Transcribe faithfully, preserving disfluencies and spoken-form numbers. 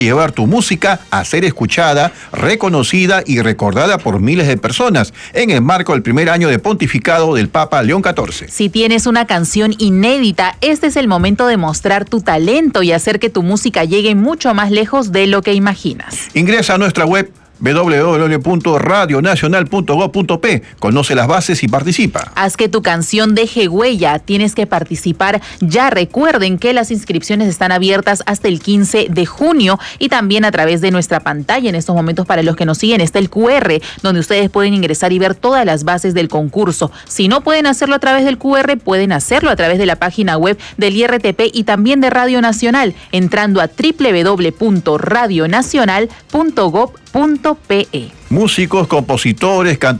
llevar tu música a ser escuchada, reconocida y recordada por miles de personas en el marco del primer año de pontificado del Papa León catorce. Si tienes una canción inédita, este es el momento de mostrar tu talento y hacer que tu música llegue mucho más lejos de lo que imaginas. Ingresa a nuestra web doble u doble u doble u punto radio nacional punto gob punto pe. Conoce las bases y participa. Haz que tu canción deje huella. Tienes que participar ya. Recuerden que las inscripciones están abiertas hasta el quince de junio y también a través de nuestra pantalla. En estos momentos, para los que nos siguen, está el cu erre donde ustedes pueden ingresar y ver todas las bases del concurso. Si no pueden hacerlo a través del cu erre, pueden hacerlo a través de la página web del i erre te pe y también de Radio Nacional, entrando a doble u doble u doble u punto radio nacional punto gob punto pe. Músicos, compositores, cantores